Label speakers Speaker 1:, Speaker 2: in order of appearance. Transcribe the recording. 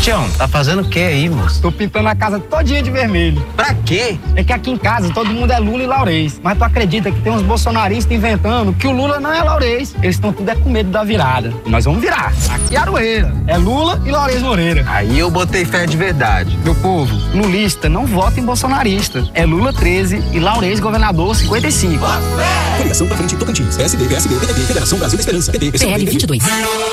Speaker 1: Tião, tá fazendo o que aí, moço?
Speaker 2: Tô pintando a casa todinha de vermelho.
Speaker 1: Pra quê?
Speaker 2: É que aqui em casa todo mundo é Lula e Laurez. Mas tu acredita que tem uns bolsonaristas inventando que o Lula não é Laurez? Eles estão tudo com medo da virada. E nós vamos virar. Aqui é Aroeira. É Lula e Laurez Moreira.
Speaker 1: Aí eu botei fé de verdade.
Speaker 2: Meu povo, lulista não vota em bolsonarista. É Lula 13 e Laurez governador 55.
Speaker 3: Coligação pra frente Tocantins. PSD, PSB, PDT, Federação Brasil da Esperança. PT,
Speaker 4: PL 22.